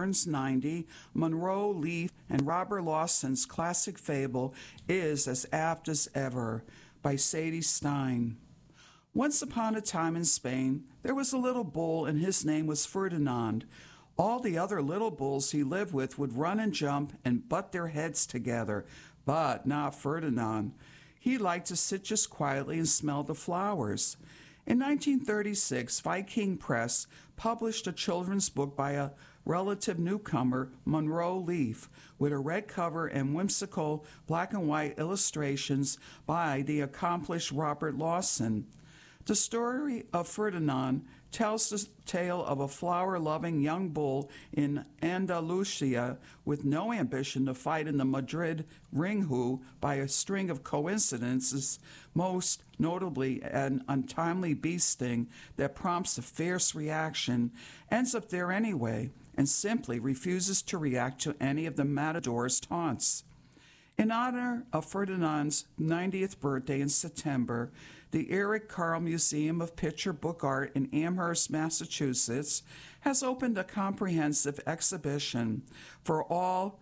turns 90, Monroe, Leaf, and Robert Lawson's classic fable is as apt as ever, by Sadie Stein. Once upon a time in Spain, there was a little bull, and his name was Ferdinand. All the other little bulls he lived with would run and jump and butt their heads together, but not Ferdinand. He liked to sit just quietly and smell the flowers. In 1936, Viking Press published a children's book by a relative newcomer, Monroe Leaf, with a red cover and whimsical black and white illustrations by the accomplished Robert Lawson. The story of Ferdinand tells the tale of a flower-loving young bull in Andalusia with no ambition to fight in the Madrid ring who, by a string of coincidences, most notably an untimely bee sting that prompts a fierce reaction, ends up there anyway and simply refuses to react to any of the matador's taunts. In honor of Ferdinand's 90th birthday in September, the Eric Carle Museum of Picture Book Art in Amherst, Massachusetts, has opened a comprehensive exhibition for all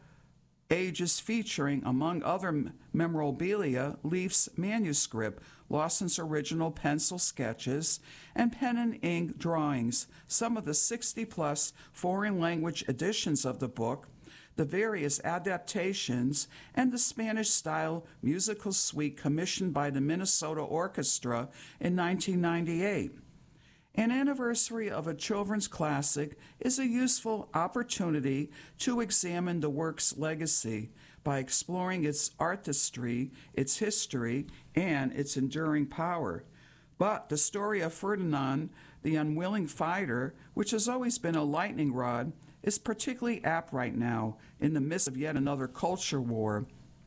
ages featuring, among other memorabilia, Leaf's manuscript, Lawson's original pencil sketches, and pen and ink drawings, some of the 60-plus foreign language editions of the book, the various adaptations, and the Spanish-style musical suite commissioned by the Minnesota Orchestra in 1998. An anniversary of a children's classic is a useful opportunity to examine the work's legacy by exploring its artistry, its history, and its enduring power. But the story of Ferdinand, the unwilling fighter, which has always been a lightning rod, is particularly apt right now in the midst of yet another culture war.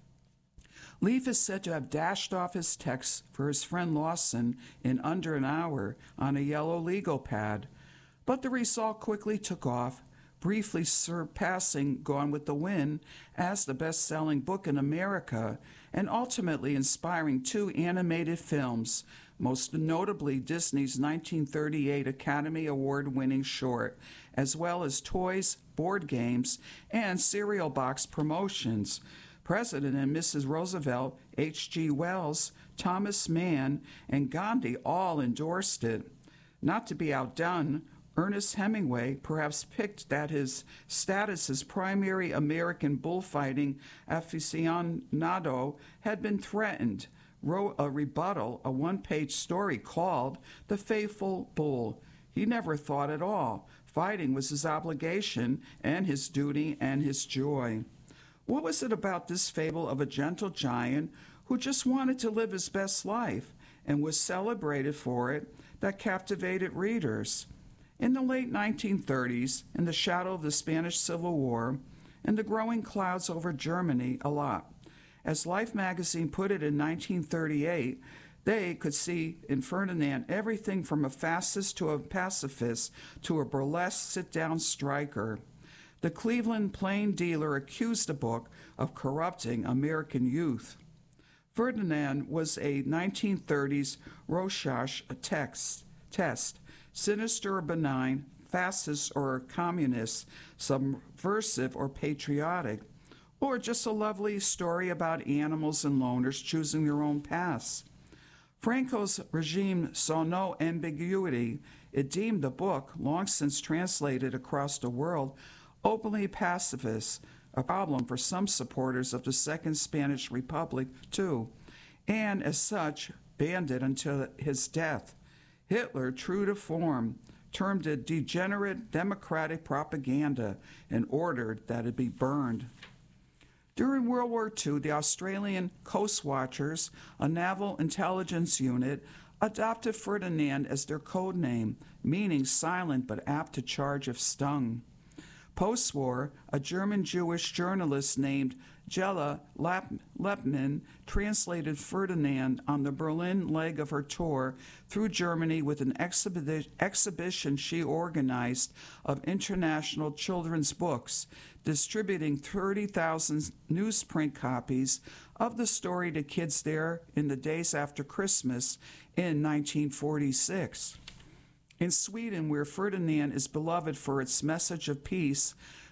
Leaf is said to have dashed off his text for his friend Lawson in under an hour on a yellow legal pad, but the result quickly took off, briefly surpassing Gone with the Wind as the best-selling book in America, and ultimately inspiring 2 animated films, most notably Disney's 1938 Academy Award-winning short, as well as toys, board games, and cereal box promotions. President and Mrs. Roosevelt, H.G. Wells, Thomas Mann, and Gandhi all endorsed it. Not to be outdone, Ernest Hemingway perhaps picked that his status as primary American bullfighting aficionado had been threatened, wrote a rebuttal, a one-page story called The Faithful Bull. He never thought at all. Fighting was his obligation and his duty and his joy. What was it about this fable of a gentle giant who just wanted to live his best life and was celebrated for it that captivated readers? In the late 1930s, in the shadow of the Spanish Civil War and the growing clouds over Germany a lot, as Life magazine put it in 1938, they could see in Ferdinand everything from a fascist to a pacifist to a burlesque sit-down striker. The Cleveland Plain Dealer accused the book of corrupting American youth. Ferdinand was a 1930s Rorschach test, sinister or benign, fascist or communist, subversive or patriotic, or just a lovely story about animals and loners choosing their own paths. Franco's regime saw no ambiguity. It deemed the book, long since translated across the world, openly pacifist, a problem for some supporters of the Second Spanish Republic, too, and as such, banned it until his death. Hitler, true to form, termed it degenerate democratic propaganda and ordered that it be burned. During World War II, the Australian Coast Watchers, a naval intelligence unit, adopted Ferdinand as their code name, meaning silent but apt to charge if stung. Post-war, a German Jewish journalist named Jella Lepman translated Ferdinand on the Berlin leg of her tour through Germany with an exhibition she organized of international children's books, distributing 30,000 newsprint copies of the story to kids there in the days after Christmas in 1946. In Sweden, where Ferdinand is beloved for its message of peace,